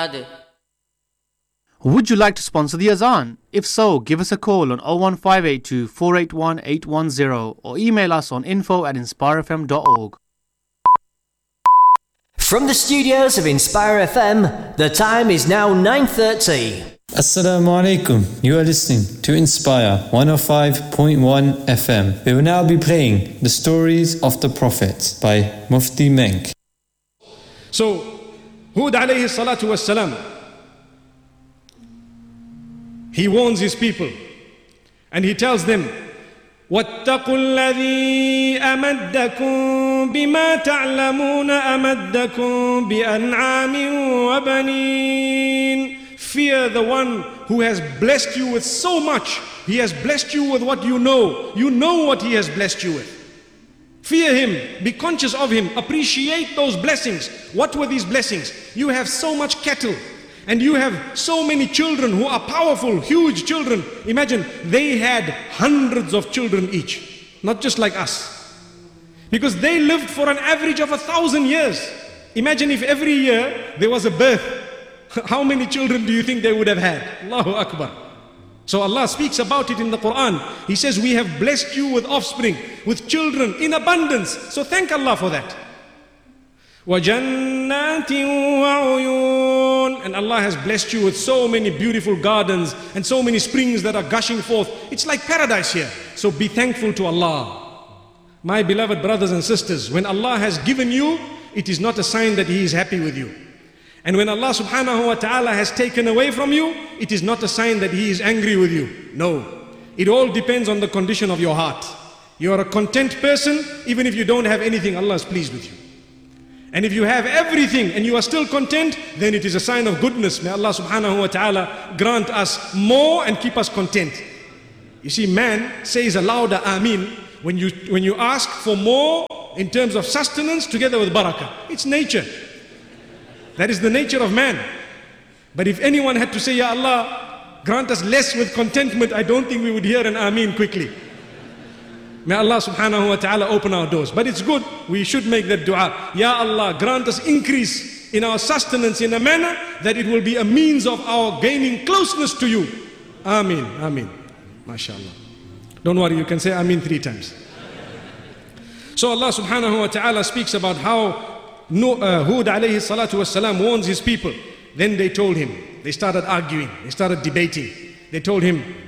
They. Would you like to sponsor the Azan? If so, give us a call on 01582 481 810 or email us on info@inspirefm.org. From the studios of Inspire FM, the time is now 9:30. Assalamu alaikum. You are listening to Inspire 105.1 FM. We will now be playing the stories of the Prophet by Mufti Menk. So, Hud alayhi salatu wassalam, he warns his people and he tells them, وَاتَّقُوا الَّذِي أَمَدَّكُم بِمَا تَعْلَمُونَ أَمَدَّكُم بِأَنْعَامٍ وَبَنِينَ. Fear the one who has blessed you with so much. He has blessed you with what you know. You know what he has blessed you with. Fear him, be conscious of him, appreciate those blessings. What were these blessings? You have so much cattle and you have so many children who are powerful, huge children. Imagine, they had hundreds of children each, not just like us. Because they lived for an average of 1,000 years. Imagine if every year there was a birth. How many children do you think they would have had? Allahu Akbar. So Allah speaks about it in the Quran. He says, we have blessed you with offspring, with children in abundance. So thank Allah for that. وَجَنَّاتٍ وَعُيُونٍ. And Allah has blessed you with so many beautiful gardens and so many springs that are gushing forth. It's like paradise here. So be thankful to Allah. My beloved brothers and sisters, when Allah has given you, it is not a sign that He is happy with you. And when Allah subhanahu wa ta'ala has taken away from you, it is not a sign that He is angry with you. No. It all depends on the condition of your heart. You are a content person, even if you don't have anything, Allah is pleased with you. And if you have everything and you are still content, then it is a sign of goodness. May Allah subhanahu wa ta'ala grant us more and keep us content. You see, man says a louder Ameen when you ask for more in terms of sustenance together with barakah. It's nature. That is the nature of man. But if anyone had to say, Ya Allah, grant us less with contentment, I don't think we would hear an Ameen quickly. May Allah subhanahu wa ta'ala open our doors. But it's good, we should make that dua. Ya Allah, grant us increase in our sustenance in a manner that it will be a means of our gaining closeness to you. Ameen, Ameen. MashaAllah. Don't worry, you can say Ameen 3 times. So Allah subhanahu wa ta'ala speaks about how Hud alayhi salatu wassalam warns his people. Then they told him, they started arguing, they started debating. They told him,